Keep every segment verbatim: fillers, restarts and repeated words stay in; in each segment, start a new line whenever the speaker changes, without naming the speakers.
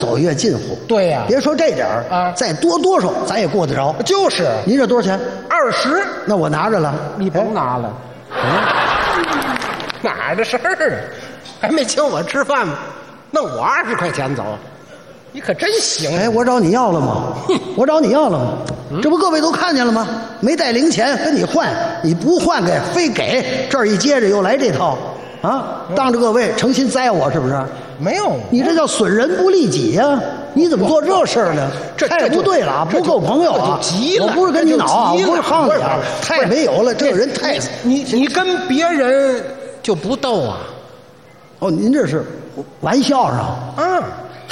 走越近乎。
对呀、啊，
别说这点儿啊，再多多少咱也过得着。
就是，
您这多少钱？
二十。
那我拿着了，
你甭拿了。嗯、哪儿的事儿啊？还没请我吃饭吗？弄我二十块钱走，你可真行！
哎，我找你要了吗？我找你要了吗？嗯、这不各位都看见了吗？没带零钱跟你换，你不换给非给，这儿一接着又来这套。啊！当着各位诚心栽我是不是？
没有，
你这叫损人不利己呀、啊！你怎么做这事儿呢？
这
太不对了，不够朋友啊！
急了，
我不是跟你恼啊，我不是耗你啊，太没有了，这个人太……
你你跟别人就不斗啊？
哦，您这是玩笑上
啊？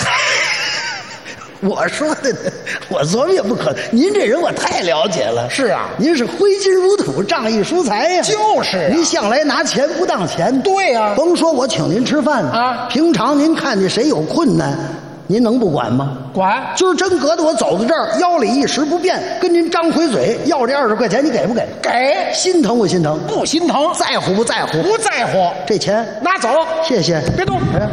我说的，我琢磨也不可能。您这人我太了解了。
是啊，
您是挥金如土，仗义疏财呀。
就是、啊，
您向来拿钱不当钱。
对呀、啊，
甭说我请您吃饭
啊，
平常您看见谁有困难，您能不管吗？
管。
今儿真隔得我走到这儿，腰里一时不便，跟您张回嘴要这二十块钱，你给不给？
给。
心疼不心疼？
不心疼。
在乎不在乎？
不在乎。
这钱
拿走，
谢谢。
别动。哎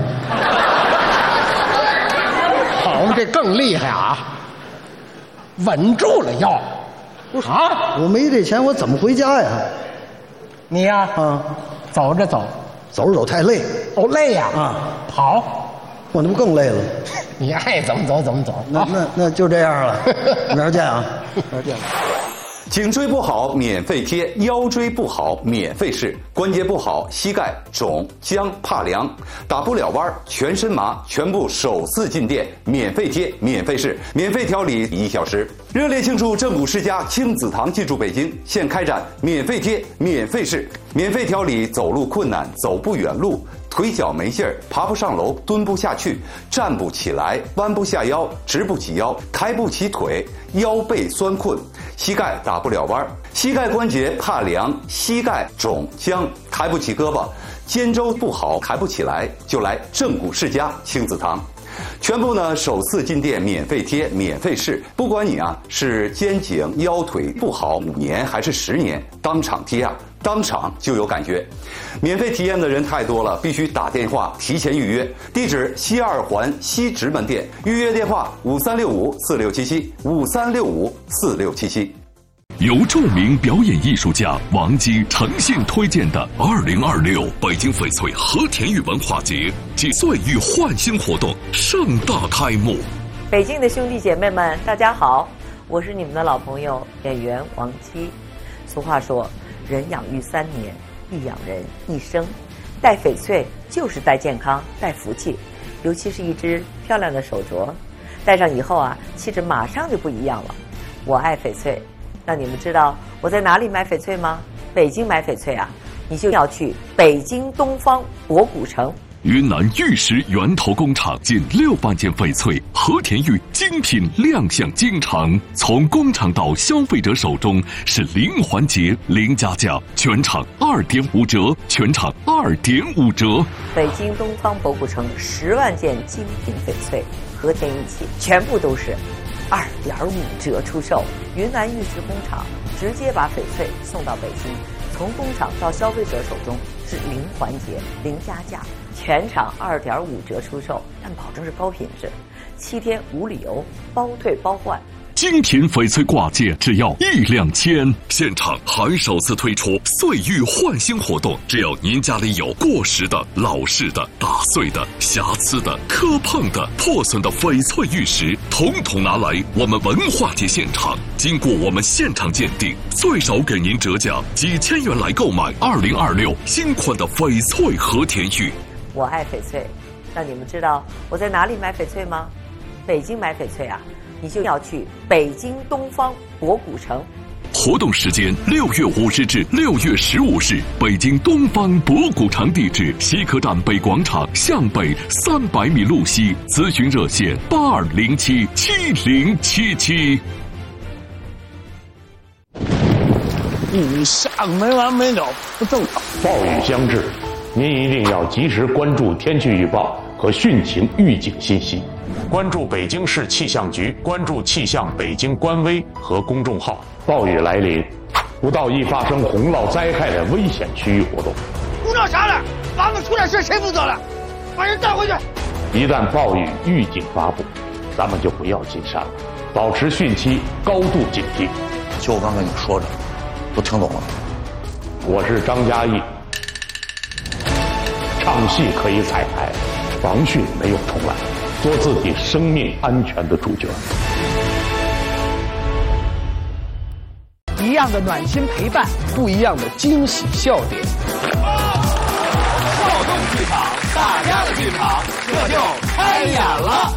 好，这更厉害啊！稳住了腰。啊！
我没这钱，我怎么回家呀？
你呀，
啊，
走着走，
走着走太累。
哦，累呀！
啊，
跑，
我那不更累了？
你爱怎么走怎么走。
那那那就这样了。明儿见啊！明儿见。
颈椎不好免费贴，腰椎不好免费试，关节不好膝盖肿僵怕凉打不了弯全身麻，全部首次进店免费贴免费试免费调理一小时。热烈庆祝正骨世家亲子堂进驻北京，现开展免费贴免费试免费调理走路困难走不远路腿脚没劲儿爬不上楼蹲不下去站不起来弯不下腰直不起腰抬不起腿腰背酸困膝盖打不了弯膝盖关节怕凉膝盖肿僵抬不起胳膊肩周不好抬不起来就来正骨世家亲子堂全部呢首次进店免费贴免费试不管你啊是肩颈腰腿不好五年还是十年当场贴啊当场就有感觉免费体验的人太多了必须打电话提前预约地址西二环西直门店预约电话五三六五四六七七五三六五四六七七
由著名表演艺术家王姬诚信推荐的二零二六北京翡翠和田玉文化节及岁玉焕新活动盛大开幕。
北京的兄弟姐妹们，大家好，我是你们的老朋友演员王姬。俗话说，人养育三年，亦养人一生。戴翡翠就是戴健康，戴福气，尤其是一只漂亮的手镯，戴上以后啊，气质马上就不一样了。我爱翡翠。那你们知道我在哪里买翡翠吗？北京买翡翠啊，你就要去北京东方博古城。
云南玉石源头工厂近六万件翡翠和田玉精品亮相京城，从工厂到消费者手中是零环节零加价，全场二点五折，全场二点五折。
北京东方博古城十万件精品翡翠和田玉器，全部都是二点五折出售。云南玉石工厂直接把翡翠送到北京，从工厂到消费者手中是零环节零加价，全场二点五折出售，但保证是高品质，七天无理由，包退包换。
精品翡翠挂件只要一两千，现场还首次推出岁玉焕新活动，只要您家里有过时的、老式的、打碎的、瑕疵的、磕碰的、破损的翡翠玉石，统统拿来我们文化节现场，经过我们现场鉴定，最少给您折价几千元来购买二零二六新款的翡翠和田玉。
我爱翡翠，那你们知道我在哪里买翡翠吗？北京买翡翠啊，你就要去北京东方博古城。
活动时间六月五日至六月十五日，北京东方博古城地址西客站北广场向北三百米路西，咨询热线八二零七七零七七。
以上没完没了，不正常。暴雨将至，您一定要及时关注天气预报和汛情预警信息。关注北京市气象局，关注气象北京官微和公众号。暴雨来临，不到易发生洪涝灾害的危险区域活动。
胡闹啥了？房子出点事谁负责了？把人带回去。
一旦暴雨预警发布，咱们就不要进山了，保持汛期高度警惕。
就我刚跟你说着，都听懂了。
我是张嘉译，唱戏可以彩排，防汛没有重来，做自己生命安全的主角。
一样的暖心陪伴，不一样的惊喜笑点。
少动剧场，大家的剧场，这就开演了。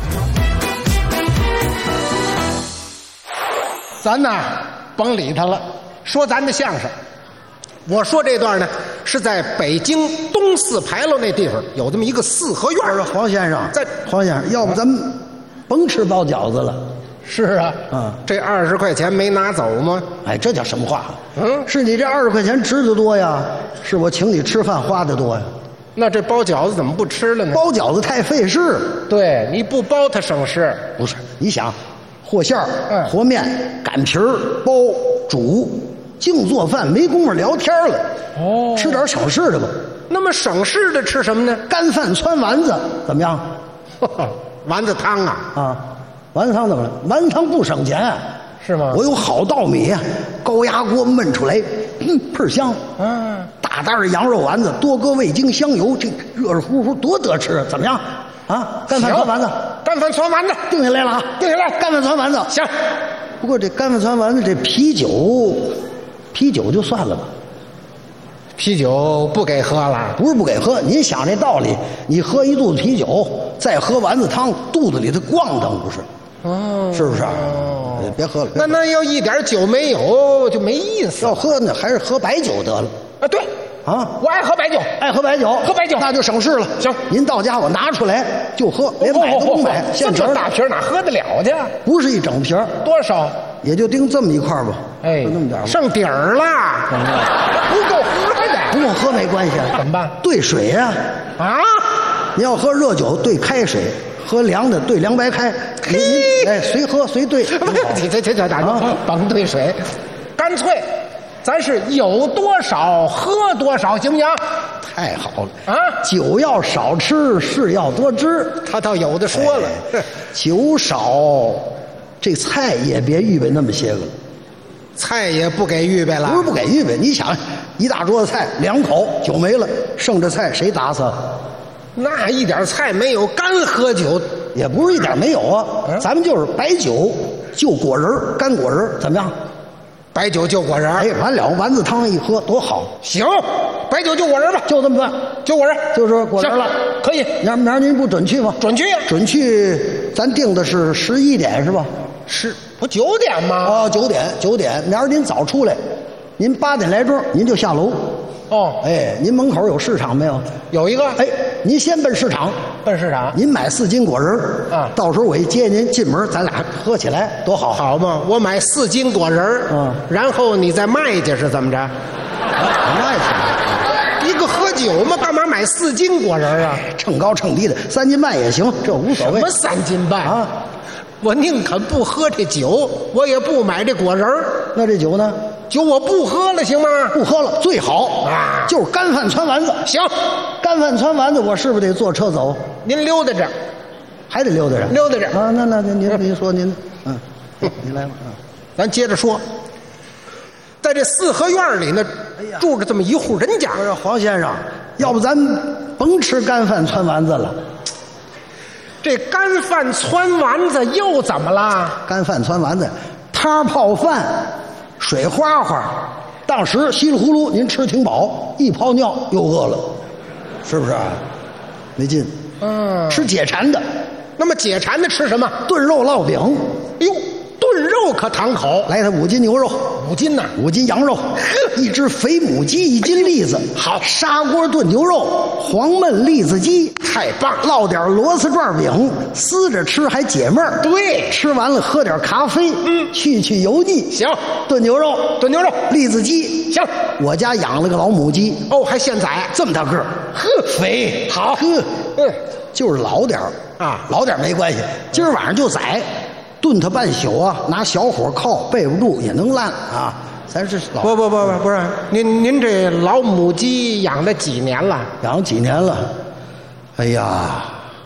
咱呐，甭理他了，说咱的相声。我说这段呢，是在北京东四牌楼那地方有这么一个四合院。
不是黄先生，
在
黄先生，要不咱们甭吃包饺子了。
是啊，
嗯，
这二十块钱没拿走吗？
哎，这叫什么话？
嗯，
是你这二十块钱值得多呀，是我请你吃饭花的多呀。
那这包饺子怎么不吃了呢？
包饺子太费事。
对，你不包它省事。
不是，你想，和馅儿、
嗯
和面、擀皮儿、包、煮，净做饭，没工夫聊天了。
哦
吃点省事的吧。
那么省事的吃什么呢？
干饭汆丸子怎么样？
丸子汤啊，
啊，丸子汤怎么了？丸子汤不省钱，
是吗？
我有好稻米啊，高压锅焖出来，嗯，倍儿香。
嗯，
大袋儿羊肉丸子，多搁味精、香油，这热热乎乎多得吃，怎么样？啊，干饭汆丸子，
干饭汆丸子，
定下来了啊，
定下来，
干饭汆丸子
行。
不过这干饭汆丸子这啤酒，啤酒就算了吧，
啤酒不给喝了。
不是不给喝，您想这道理，你喝一肚子啤酒，再喝丸子汤，肚子里头咣当不是？
哦，
是不是？
哦，
别喝了。
那那要一点酒没有就没意思。
要喝呢，还是喝白酒得了。
啊，对
啊，
我爱喝白酒，
爱喝白酒，
喝白酒
那就省事了。
行，
您到家我拿出来就喝，连买都不买，现成
这么大瓶哪喝得了去？
不是一整瓶，
多少？
也就盯这么一块吧。
哎，
就那么点吧。
剩底儿了，不够喝的。
不用喝没关系，
怎么办？
兑水呀、
啊！啊，
你要喝热酒兑开水，喝凉的兑凉白开。您您哎，随喝随兑。
这这这这打
啊
甭兑水，干脆咱是有多少喝多少，行不行？
太好了
啊！
酒要少吃，事要多知。
他倒有的说了，
哎酒少，这菜也别预备那么些个了。
菜也不给预备了。
不是不给预备，你想，一大桌子菜，两口酒没了，剩着菜谁打扫？
那一点菜没有，干喝酒
也不是一点没有啊，
嗯
咱们就是白酒，就果仁儿干果仁儿怎么样？
白酒就果仁儿。
哎，完了，丸子汤一喝多好，
行，白酒就果仁吧，
就这么办，
就果仁，
就是果仁了。
行可以，
明儿明儿您不准去吗？
准去呀。
准去，咱定的是十一点是吧？
是不九点吗？
哦，九点九点，明儿您早出来，您八点来钟您就下楼。
哦，
哎，您门口有市场没有？
有一个，
哎，您先奔市场，
奔市场。
您买四斤果仁儿
啊
到时候我一接您进门，咱俩喝起来多好。
好嘛，我买四斤果仁儿，
嗯
然后你再卖去是怎么着？
那行，
一个喝酒嘛，干嘛买四斤果仁儿啊？
称高称低的，三斤半也行，这无所谓
什么三斤半
啊？
我宁肯不喝这酒，我也不买这果仁儿。
那这酒呢？
酒我不喝了，行吗？
不喝了最好
啊
就是干饭汆丸子。
行，
干饭汆丸子，我是不是得坐车走？
您溜达着，
还得溜达着，
溜达着
啊！那那您您您说您，嗯，您来吧啊！
咱接着说，在这四合院里呢，住着这么一户人家。
我说黄先生，要不咱甭吃干饭汆丸子了？
这干饭汆丸子又怎么啦？
干饭汆丸子，汤泡饭，水花花，当时稀里糊涂您吃挺饱，一泡尿又饿了，是不是？没劲。
嗯，
吃解馋的，
那么解馋的吃什么？
炖肉烙饼，
哎呦，炖肉可堂口，
来它五斤牛肉，
五斤呐。
五斤羊肉，一只肥母鸡，一斤栗子，
好
砂锅炖牛肉，黄焖栗子鸡，
太棒了！
烙点螺丝转饼，撕着吃还解闷儿。
对，
吃完了喝点咖啡，
嗯
去去油腻。
行，
炖牛肉，
炖牛肉
栗子鸡，
行。
我家养了个老母鸡，
哦，还现宰，
这么大个儿，呵，肥，
好
呵，
嗯，
就是老点儿
啊
老点儿没关系。今儿晚上就宰，炖它半宿啊，拿小火烤，备不住也能烂啊。咱是老
不不不不不是，您您这老母鸡养了几年了？
养几年了，哎呀，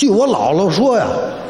据我姥姥说呀，